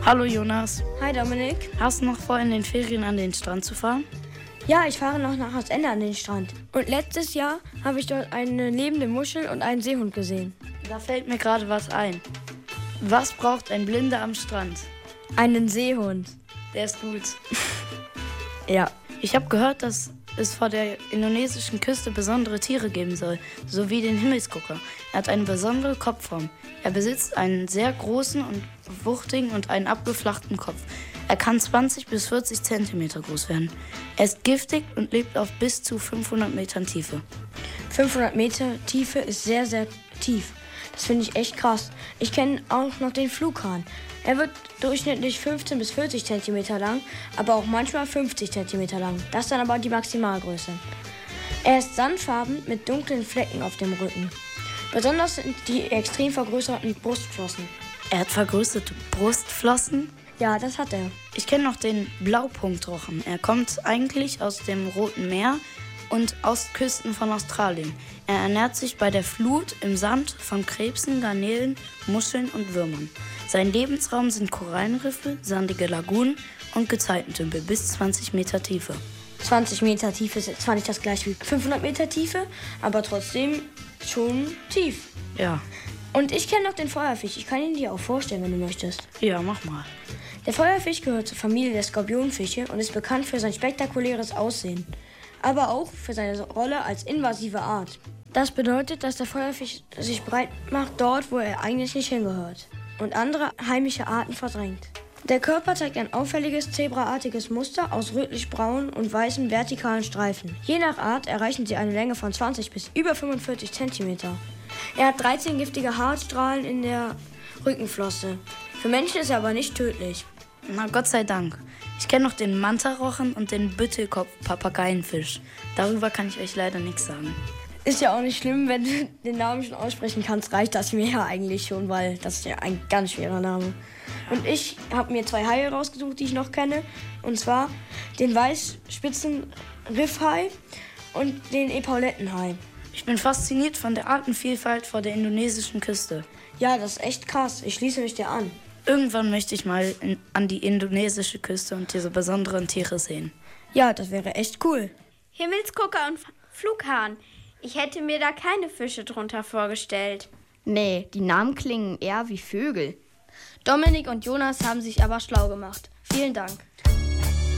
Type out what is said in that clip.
Hallo Jonas. Hi Dominik. Hast du noch vor, in den Ferien an den Strand zu fahren? Ja, ich fahre noch nach Hausende an den Strand. Und letztes Jahr habe ich dort eine lebende Muschel und einen Seehund gesehen. Da fällt mir gerade was ein. Was braucht ein Blinder am Strand? Einen Seehund. Der ist gut. Ja. Ich habe gehört, dass es vor der indonesischen Küste besondere Tiere geben soll, so wie den Himmelsgucker. Er hat eine besondere Kopfform. Er besitzt einen sehr großen und wuchtigen und einen abgeflachten Kopf. Er kann 20 bis 40 Zentimeter groß werden. Er ist giftig und lebt auf bis zu 500 Metern Tiefe. 500 Meter Tiefe ist sehr, sehr tief. Das finde ich echt krass. Ich kenne auch noch den Flughahn. Er wird durchschnittlich 15 bis 40 Zentimeter lang, aber auch manchmal 50 Zentimeter lang. Das ist dann aber die Maximalgröße. Er ist sandfarben mit dunklen Flecken auf dem Rücken. Besonders sind die extrem vergrößerten Brustflossen. Er hat vergrößerte Brustflossen? Ja, das hat er. Ich kenne noch den Blaupunktrochen. Er kommt eigentlich aus dem Roten Meer und Ostküsten von Australien. Er ernährt sich bei der Flut im Sand von Krebsen, Garnelen, Muscheln und Würmern. Sein Lebensraum sind Korallenriffe, sandige Lagunen und Gezeitentümpel bis 20 Meter Tiefe. 20 Meter Tiefe ist zwar nicht das gleiche wie 500 Meter Tiefe, aber trotzdem schon tief. Ja. Und ich kenne noch den Feuerfisch. Ich kann ihn dir auch vorstellen, wenn du möchtest. Ja, mach mal. Der Feuerfisch gehört zur Familie der Skorpionfische und ist bekannt für sein spektakuläres Aussehen, aber auch für seine Rolle als invasive Art. Das bedeutet, dass der Feuerfisch sich breit macht dort, wo er eigentlich nicht hingehört und andere heimische Arten verdrängt. Der Körper zeigt ein auffälliges zebraartiges Muster aus rötlich-braunen und weißen vertikalen Streifen. Je nach Art erreichen sie eine Länge von 20 bis über 45 Zentimeter. Er hat 13 giftige Haarstrahlen in der Rückenflosse. Für Menschen ist er aber nicht tödlich. Na, Gott sei Dank. Ich kenne noch den Mantarochen und den Büttelkopf-Papageienfisch. Darüber kann ich euch leider nichts sagen. Ist ja auch nicht schlimm, wenn du den Namen schon aussprechen kannst, reicht das mir ja eigentlich schon, weil das ist ja ein ganz schwerer Name. Und ich habe mir 2 Haie rausgesucht, die ich noch kenne. Und zwar den Weißspitzen-Riffhai und den Epaulettenhai. Ich bin fasziniert von der Artenvielfalt vor der indonesischen Küste. Ja, das ist echt krass. Ich schließe mich dir an. Irgendwann möchte ich mal an die indonesische Küste und diese besonderen Tiere sehen. Ja, das wäre echt cool. Himmelsgucker und Flughahn. Ich hätte mir da keine Fische drunter vorgestellt. Nee, die Namen klingen eher wie Vögel. Dominik und Jonas haben sich aber schlau gemacht. Vielen Dank.